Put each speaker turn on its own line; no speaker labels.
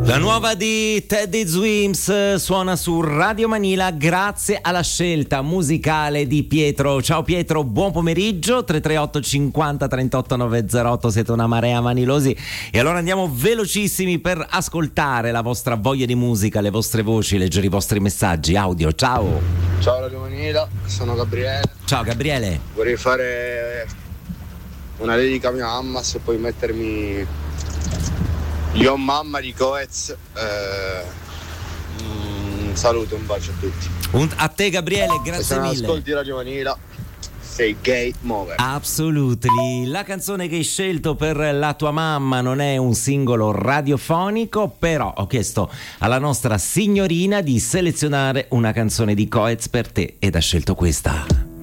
La nuova di Teddy Swims suona su Radio Manila grazie alla scelta musicale di Pietro. Ciao Pietro, buon pomeriggio. 338 50 38 908, siete una marea manilosi e allora andiamo velocissimi per ascoltare la vostra voglia di musica, le vostre voci, leggere i vostri messaggi audio. Ciao.
Ciao Radio Manila, sono Gabriele.
Ciao Gabriele.
Vorrei fare una dedica a mia mamma, se puoi mettermi Io mamma di Coez. Un saluto, un bacio a tutti.
A te Gabriele, grazie mille.
Se non ascolti Radio Manila, sei gay mover.
Absolutely. La canzone che hai scelto per la tua mamma non è un singolo radiofonico, però ho chiesto alla nostra signorina di selezionare una canzone di Coez per te ed ha scelto questa.